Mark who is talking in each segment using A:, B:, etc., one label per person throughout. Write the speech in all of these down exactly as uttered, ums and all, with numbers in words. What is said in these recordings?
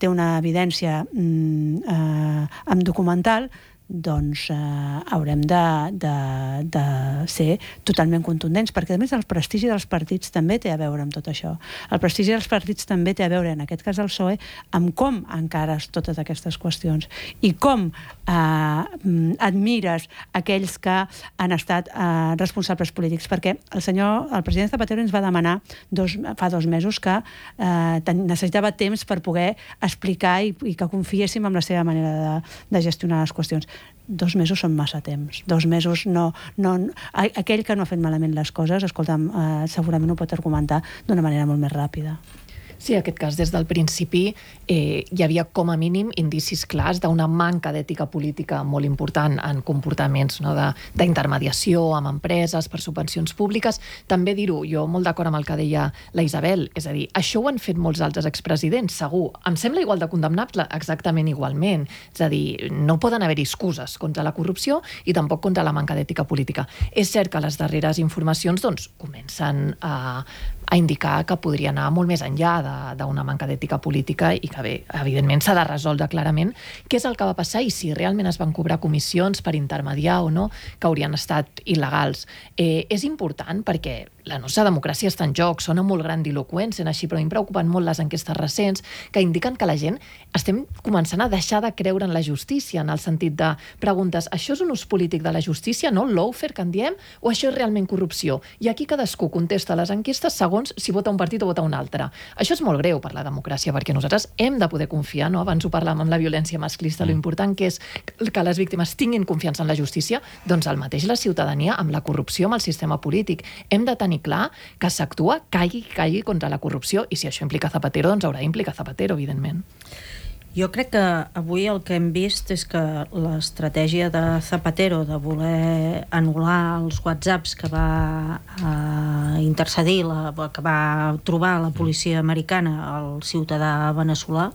A: té una evidència mm, eh, amb documental, doncs eh, haurem de, de, de ser totalment contundents, perquè a més el prestigi dels partits també té a veure amb tot això. El prestigi dels partits també té a veure, en aquest cas del P S O E, amb com encares totes aquestes qüestions i com eh, admires aquells que han estat eh, responsables polítics, perquè el senyor, el president Zapatero ens va demanar dos, fa dos mesos que eh, necessitava temps per poder explicar i, i que confiéssim en la seva manera de, de gestionar les qüestions. Dos mesos són massa temps. Dos mesos no... no aquell que no ha fet malament les coses, escolta'm, eh, segurament ho pot argumentar d'una manera molt més ràpida.
B: Sí, en aquest cas, des del principi eh, hi havia com a mínim indicis clars d'una manca d'ètica política molt important en comportaments, no, d'intermediació amb empreses, per subvencions públiques. També dir-ho, jo molt d'acord amb el que deia la Isabel, és a dir, això ho han fet molts altres expresidents, segur. Em sembla igual de condemnable, exactament igualment. És a dir, no poden haver excuses contra la corrupció i tampoc contra la manca d'ètica política. És cert que les darreres informacions doncs, comencen a a indicar que podria anar molt més enllà d'una manca d'ètica política i que, bé, evidentment s'ha de resoldre clarament què és el que va passar i si realment es van cobrar comissions per intermediar o no, que haurien estat il·legals. Eh, és important perquè la nostra democràcia està en joc, sona molt grandiloqüent, sent així, però a mi em preocupen molt les enquestes recents que indiquen que la gent estem començant a deixar de creure en la justícia, en el sentit de preguntes, això és un ús polític de la justícia, no? Lawfare, que en diem, o això és realment corrupció? I aquí cadascú contesta les enquestes segons si vota un partit o vota un altre. Això és molt greu per la democràcia, perquè nosaltres hem de poder confiar, no? Abans ho parlàvem amb la violència masclista, mm. lo important que és que les víctimes tinguin confiança en la justícia, doncs el mateix la ciutadania amb la corrupció, amb el sistema polític. Hem de tenir clar que s'actua, caigui, caigui contra la corrupció, i si això implica Zapatero, doncs haurà d'implicar Zapatero, evidentment.
C: Jo crec que avui el que hem vist és que l'estratègia de Zapatero de voler anul·lar els whatsapps que va eh, intercedir, la, que va trobar la policia americana al ciutadà veneçolà,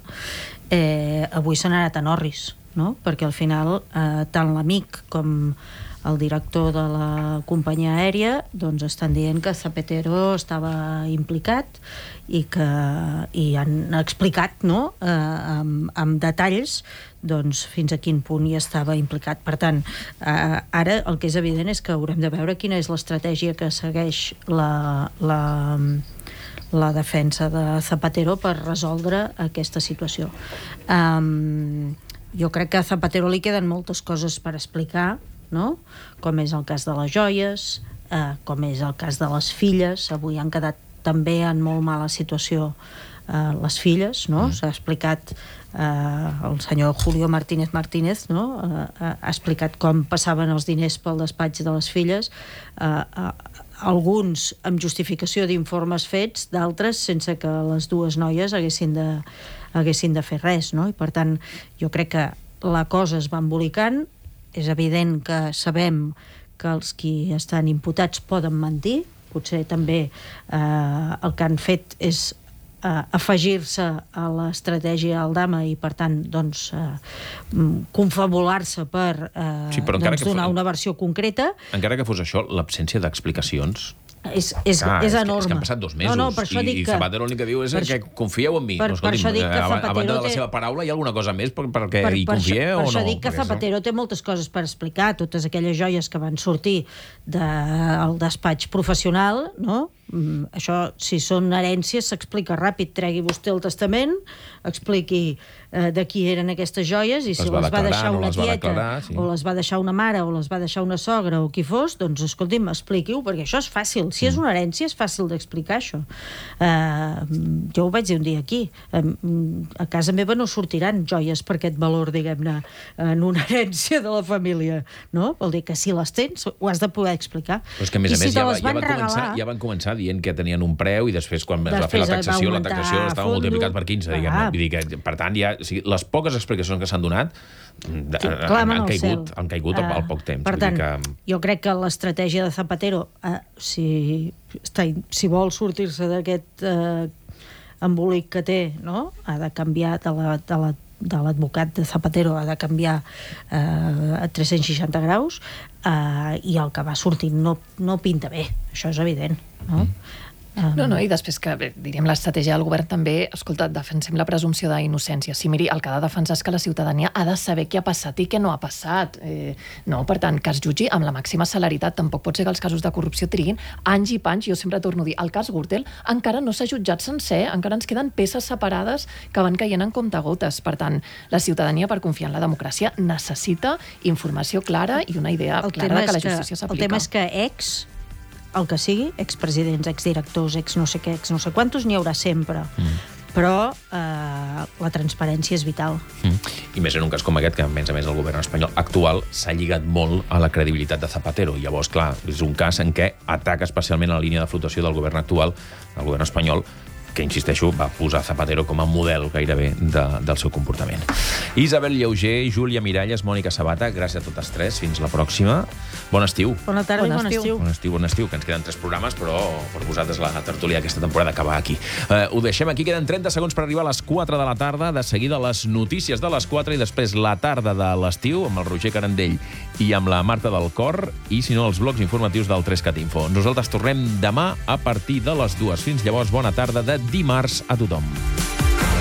C: eh, avui s'ha anat a Norris, no? Perquè al final eh, tant l'amic com el director de la companyia aèria doncs estan dient que Zapatero estava implicat i que i han explicat, no? eh, amb, amb detalls doncs fins a quin punt hi estava implicat. Per tant, eh, ara el que és evident és que haurem de veure quina és l'estratègia que segueix la, la, la defensa de Zapatero per resoldre aquesta situació. Um, jo crec que a Zapatero li queden moltes coses per explicar, no? Com és el cas de les joies, eh, com és el cas de les filles. Avui han quedat també en molt mala situació eh, les filles, no? Mm. S'ha explicat eh, el senyor Julio Martínez Martínez, no? eh, ha explicat com passaven els diners pel despatx de les filles, eh, eh, alguns amb justificació d'informes fets, d'altres sense que les dues noies haguessin de, haguessin de fer res, no? I per tant jo crec que la cosa es va embolicant. És evident que sabem que els qui estan imputats poden mentir, potser també eh, el que han fet és eh, afegir-se a l'estratègia Aldama i per tant doncs, eh, confabular-se per eh,
D: sí,
C: doncs, donar
D: fos,
C: una versió concreta.
D: Encara que fos això, l'absència d'explicacions
C: és, és,
D: ah,
C: és
D: enorme.
C: enorme.
D: És que han passat dos mesos,
C: no, no, i,
D: i Zapatero l'únic que diu és per, que confieu en mi.
C: Per,
D: no, escolti'm,
C: per això dic que Zapatero
D: a banda de la
C: té...
D: seva paraula hi ha alguna cosa més per, perquè
C: per,
D: hi
C: per
D: confieu
C: per
D: o no?
C: Per això dic que Zapatero té moltes coses per explicar, totes aquelles joies que van sortir del despatx professional, no? Mm, això, si són herències, s'explica ràpid. Tregui vostè el testament, expliqui eh, de qui eren aquestes joies i si les, les va deixar una tieta declarar, sí. o les va deixar una mare o les va deixar una sogra o qui fos, doncs escolti'm, expliqui-ho, perquè això és fàcil. Si és una herència és fàcil d'explicar això. Eh, jo ho vaig dir un dia aquí. Eh, a casa meva no sortiran joies per aquest valor, diguem-ne, en una herència de la família, no? Vol dir que si les tens ho has de poder explicar.
D: Però és que a més a més
C: si
D: ja,
C: va, ja,
D: van
C: regalar,
D: començar, ja van començar dient que tenien un preu i després quan es va fer la
C: després va
D: taxació, la
C: augmentar
D: taxació estava
C: fondo.
D: multiplicat per quinze, diguem-ne. Vull dir que, per tant, ja, o sigui, les poques explicacions que s'han donat de,
C: Sí,
D: han, han caigut, han caigut
C: uh,
D: al poc temps.
C: Per tant,
D: que...
C: jo crec que l'estratègia de Zapatero, uh, si, està, si vol sortir-se d'aquest uh, embolic que té, no? Ha de canviar de la, de la de l'advocat de Zapatero ha de canviar eh, a tres-cents seixanta graus eh, i el que va sortir no, no pinta bé, això és evident, no? Mm.
B: No, no, i després que, bé, diríem, l'estratègia del govern també, escolta, defensem la presumpció d'innocència. Sí, miri, el que ha de defensar és que la ciutadania ha de saber què ha passat i què no ha passat. Eh, no, per tant, que es jutgi amb la màxima celeritat. Tampoc pot ser que els casos de corrupció triguin anys i panys. Jo sempre torno a dir, el cas Gürtel encara no s'ha jutjat sencer, encara ens queden peces separades que van caient en comptagotes. Per tant, la ciutadania, per confiar en la democràcia, necessita informació clara i una idea
C: el
B: clara de que la justícia
C: que,
B: s'aplica.
C: El tema és que ex, el que sigui, expresidents, exdirectors, ex no sé què, ex no sé quantos, n'hi haurà sempre. Mm. Però eh, la transparència és vital.
D: Mm. I més en un cas com aquest, que a més a més el govern espanyol actual s'ha lligat molt a la credibilitat de Zapatero. I llavors, clar, és un cas en què ataca especialment la línia de flotació del govern actual, del govern espanyol, que, insisteixo, va posar Zapatero com a model gairebé de, del seu comportament. Isabel Llauger, Júlia Miralles, Mònica Sabata, gràcies a totes tres. Fins la pròxima. Bon estiu.
C: Bona tarda
B: bon
C: i bon
B: estiu.
C: estiu.
D: Bon estiu, bon estiu, que ens queden tres programes, però per vosaltres la tertúlia aquesta temporada acaba aquí. Uh, ho deixem aquí, queden trenta segons per arribar a les quatre de la tarda, de seguida les notícies de les quatre i després la tarda de l'estiu amb el Roger Carandell i amb la Marta del Cor i, si no, els blocs informatius del tres cat info. Nosaltres tornem demà a partir de les dues. Fins llavors, bona tarda de dimarts a tothom.